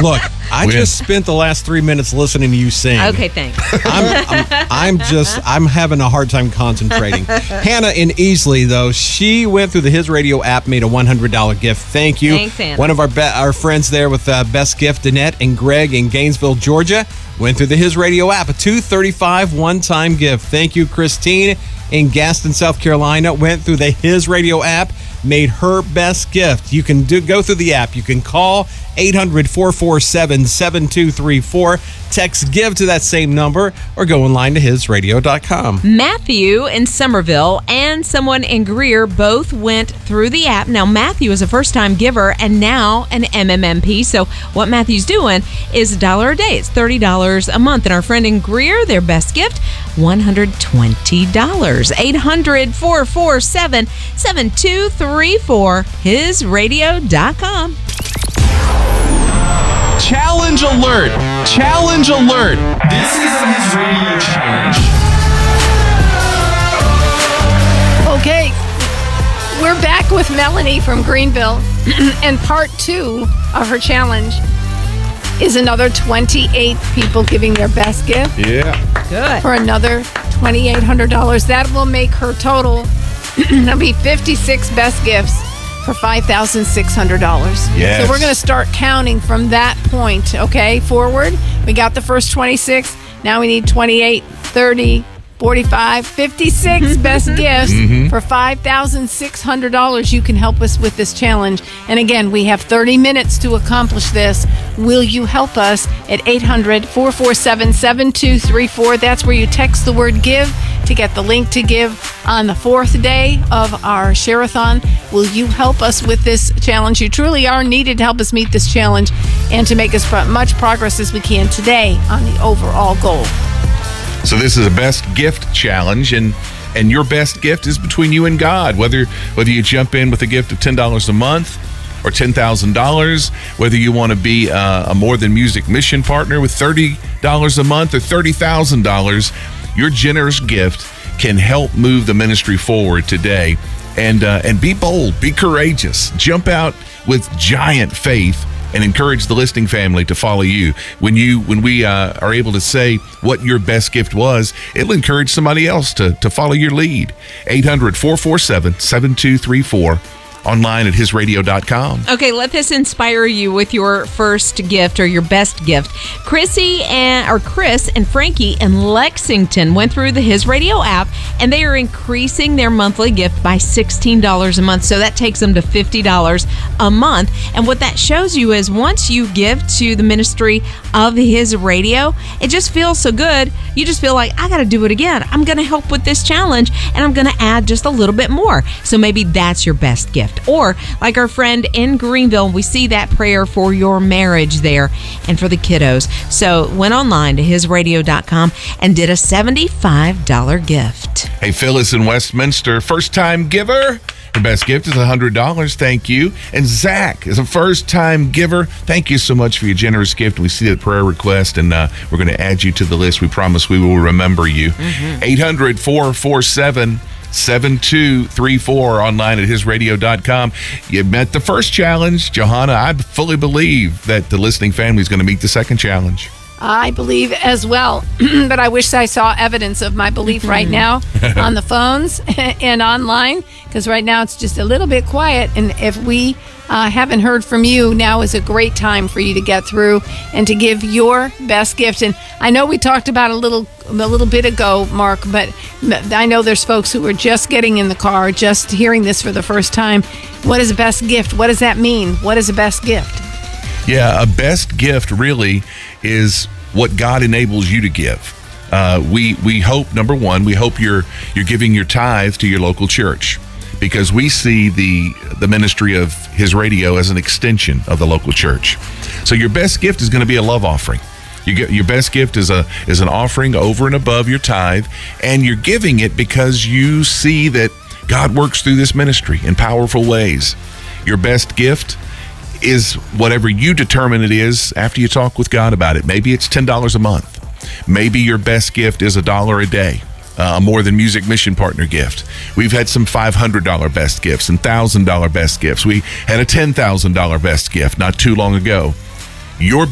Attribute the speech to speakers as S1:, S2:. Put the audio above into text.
S1: Look, I just spent the last 3 minutes listening to you sing.
S2: Okay, thanks.
S1: I'm having a hard time concentrating. Hannah in Easley, though, she went through the His Radio app, made a $100 gift. Thank you.
S2: Thanks, Hannah.
S1: One of our friends there with Best Gift, Danette and Greg in Gainesville, Georgia, went through the His Radio app, a $235 one-time gift. Thank you, Christine in Gaston, South Carolina, went through the His Radio app, made her best gift. You can go through the app. You can call 800-447-7234. Text GIVE to that same number or go online to hisradio.com.
S2: Matthew in Somerville and someone in Greer both went through the app. Now, Matthew is a first-time giver and now an MMMP. So what Matthew's doing is $1 a day. It's $30 a month. And our friend in Greer, their best gift, $120. 800-447-7234. hisradio.com.
S3: Challenge alert! Challenge alert! This is the His Radio Challenge.
S4: Okay, we're back with Melanie from Greenville, and part 2 of her challenge is another 28 people giving their best gift.
S1: Yeah.
S2: Good.
S4: For another $2,800. That will make her total, that'll be 56 best gifts for $5,600.
S1: Yes.
S4: So we're going to start counting from that point, okay, forward. We got the first 26. Now we need 28, 30, 45, 56 best gifts for $5,600. You can help us with this challenge. And again, we have 30 minutes to accomplish this. Will you help us at 800-447-7234? That's where you text the word GIVE to get the link to give on the 4th day of our Share-a-thon. Will you help us with this challenge? You truly are needed to help us meet this challenge and to make as much progress as we can today on the overall goal.
S5: So this is a best gift challenge, and your best gift is between you and God. Whether you jump in with a gift of $10 a month or $10,000, whether you want to be a More Than Music mission partner with $30 a month or $30,000, your generous gift can help move the ministry forward today. And be bold, be courageous, jump out with giant faith, and encourage the listening family to follow you. When we are able to say what your best gift was, it'll encourage somebody else to follow your lead. 800-447-7234. Online at hisradio.com.
S2: Okay, let this inspire you with your first gift or your best gift. Chris and Frankie in Lexington went through the His Radio app, and they are increasing their monthly gift by $16 a month. So that takes them to $50 a month. And what that shows you is once you give to the ministry of His Radio, it just feels so good. You just feel like, I got to do it again. I'm going to help with this challenge, and I'm going to add just a little bit more. So maybe that's your best gift. Or like our friend in Greenville, we see that prayer for your marriage there and for the kiddos. So went online to hisradio.com and did a $75 gift.
S5: Hey, Phyllis in Westminster, first-time giver. Her best gift is $100. Thank you. And Zach is a first-time giver. Thank you so much for your generous gift. We see the prayer request, and we're going to add you to the list. We promise we will remember you. 800-447-7234 online at hisradio.com. You met the first challenge. Johanna, I fully believe that the listening family is going to meet the second challenge.
S4: I believe as well, but I wish I saw evidence of my belief right now on the phones and online, because right now it's just a little bit quiet. And if we haven't heard from you, now is a great time for you to get through and to give your best gift. And I know we talked about a little bit ago, Mark, but I know there's folks who are just getting in the car, just hearing this for the first time. What is a best gift? What does that mean? What is a best gift?
S5: Yeah, a best gift really is what God enables you to give. We hope, number one, we hope you're giving your tithe to your local church, because we see the ministry of His Radio as an extension of the local church. So your best gift is going to be a love offering. Your best gift is an offering over and above your tithe, and you're giving it because you see that God works through this ministry in powerful ways. Your best gift is whatever you determine it is after you talk with God about it. Maybe it's $10 a month. Maybe your best gift is $1 a day, a More Than Music mission partner gift. We've had some $500 best gifts and $1,000 best gifts. We had a $10,000 best gift not too long ago. Your